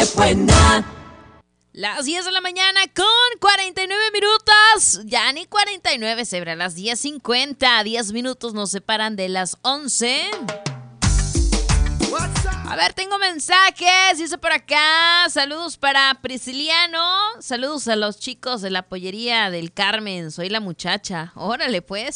¡Qué buena! Las 10 de la mañana con 49 minutos. Ya ni 49, Zebra. Las 10:50. 10 minutos nos separan de las 11. A ver, tengo mensajes. Dice por acá. Saludos para Prisciliano. Saludos a los chicos de la pollería del Carmen. Soy la muchacha. Órale, pues.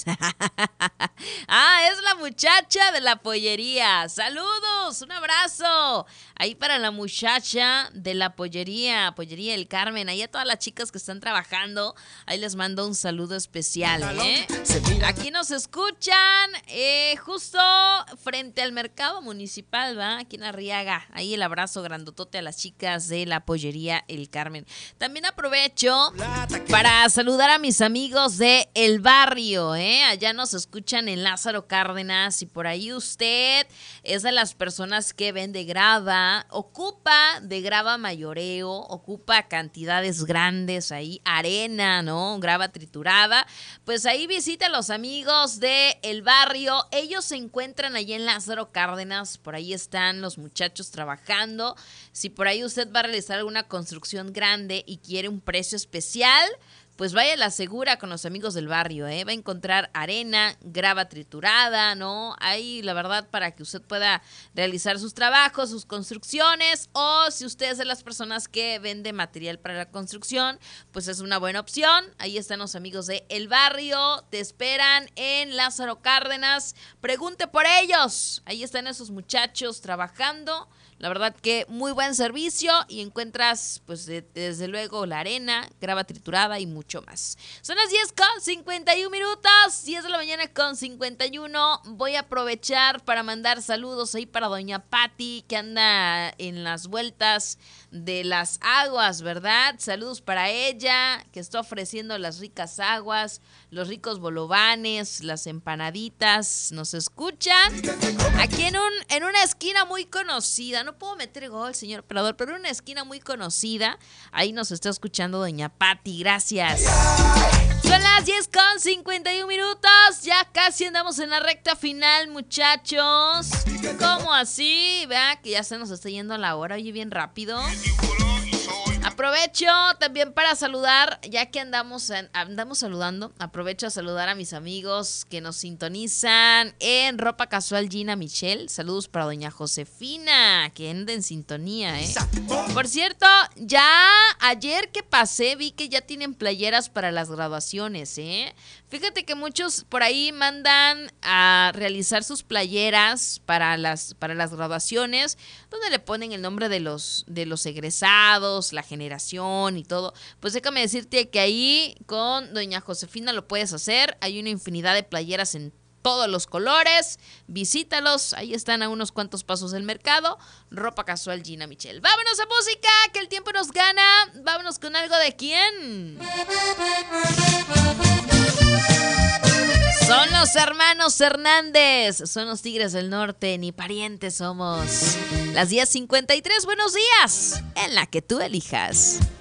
Es la muchacha de la pollería. Saludos. Un abrazo. Ahí para la muchacha de la pollería del Carmen. Ahí a todas las chicas que están trabajando. Ahí les mando un saludo especial, ¿eh? Aquí nos escuchan justo frente al mercado municipal, ¿va? Aquí en Arriaga. Ahí el abrazo grandotote a las chicas de la pollería El Carmen. También aprovecho para saludar a mis amigos de El Barrio, ¿eh? Allá nos escuchan en Lázaro Cárdenas. Y por ahí usted es de las personas que vende grava, ocupa de grava mayoreo, ocupa cantidades grandes ahí, arena, ¿no? Grava triturada. Pues ahí visita a los amigos de El Barrio. Ellos se encuentran allí en Lázaro Cárdenas. Por ahí están los muchachos trabajando. Si por ahí usted va a realizar alguna construcción grande y quiere un precio especial, pues vaya a la segura con los amigos del barrio, ¿eh? Va a encontrar arena, grava triturada, ¿no? Ahí, la verdad, para que usted pueda realizar sus trabajos, sus construcciones, o si usted es de las personas que vende material para la construcción, pues es una buena opción. Ahí están los amigos de El Barrio, te esperan en Lázaro Cárdenas. Pregunte por ellos. Ahí están esos muchachos trabajando. La verdad que muy buen servicio y encuentras, pues, desde luego la arena, grava triturada y mucho más. Son las 10:51 minutos, 10 de la mañana con 51. Voy a aprovechar para mandar saludos ahí para doña Patti, que anda en las vueltas de las aguas, ¿verdad? Saludos para ella, que está ofreciendo las ricas aguas, los ricos bolovanes, las empanaditas. Nos escuchan aquí en una esquina muy conocida. No puedo meter gol, señor operador, pero en una esquina muy conocida. Ahí nos está escuchando doña Patti. Gracias. Son las 10:51 minutos. Ya casi andamos en la recta final, muchachos. ¿Cómo así? Vea que ya se nos está yendo la hora. Oye, bien rápido. Aprovecho también para saludar, ya que andamos saludando, aprovecho a saludar a mis amigos que nos sintonizan en Ropa Casual Gina Michelle. Saludos para doña Josefina, que anda en sintonía, ¿eh? Por cierto, ya ayer que pasé vi que ya tienen playeras para las graduaciones, ¿eh? Fíjate que muchos por ahí mandan a realizar sus playeras para las graduaciones, donde le ponen el nombre de los egresados, la generación y todo. Pues déjame decirte que ahí con doña Josefina lo puedes hacer. Hay una infinidad de playeras en todos los colores. Visítalos, ahí están a unos cuantos pasos del mercado. Ropa Casual Gina Michelle. Vámonos a música, que el tiempo nos gana. Vámonos con algo de quién. Son los hermanos Hernández, son los Tigres del Norte, ni parientes somos. Las 10:53, buenos días, en la que tú elijas.